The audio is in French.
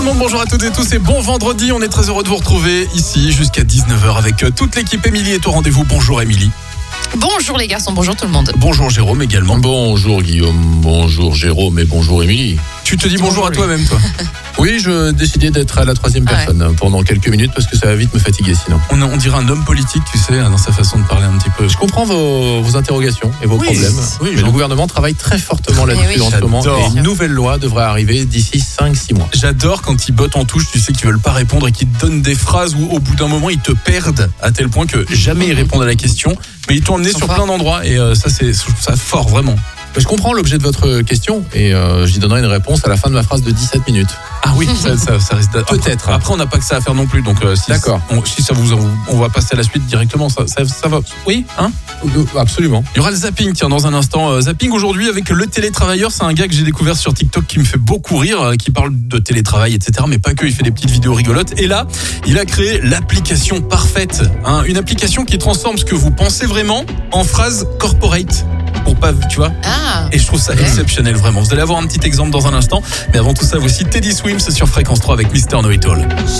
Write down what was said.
monde, bonjour à toutes et tous et bon vendredi. On est très heureux de vous retrouver ici jusqu'à 19h avec toute l'équipe. Émilie est au rendez-vous. Bonjour Émilie. Bonjour les garçons, bonjour tout le monde. Bonjour Jérôme également. Bonjour Guillaume, bonjour Jérôme et bonjour Émilie. Tu te dis bonjour à toi-même, toi? Oui, je décidais d'être à la troisième personne pendant quelques minutes parce que ça va vite me fatiguer sinon. On dirait un homme politique, tu sais, dans sa façon de parler un petit peu. Je comprends vos interrogations et vos problèmes. Oui, mais le gouvernement travaille très fortement là-dessus en ce moment. Et une nouvelle loi devrait arriver d'ici 5-6 mois. J'adore quand ils bottent en touche, tu sais, qu'ils veulent pas répondre et qu'ils te donnent des phrases où au bout d'un moment ils te perdent à tel point que jamais ils répondent à la question. Mais ils t'ont emmené sur plein d'endroits et ça, je trouve ça fort, vraiment. Je comprends l'objet de votre question et j'y donnerai une réponse à la fin de ma phrase de 17 minutes. Ah oui, ça risque d'être... Peut-être. Après, on n'a pas que ça à faire non plus, donc D'accord. Si ça vous... On va passer à la suite directement, ça va. Oui, hein? Absolument. Il y aura le zapping, tiens, dans un instant. Zapping aujourd'hui avec le télétravailleur. C'est un gars que j'ai découvert sur TikTok qui me fait beaucoup rire, qui parle de télétravail, etc. Mais pas que, il fait des petites vidéos rigolotes. Et là, il a créé l'application parfaite. Hein, une application qui transforme ce que vous pensez vraiment en phrase corporate. Pour pas, tu vois. Et je trouve ça exceptionnel, vraiment. Vous allez avoir un petit exemple dans un instant. Mais avant tout ça, voici Teddy Swims sur Fréquence 3 avec Mr. Know It All.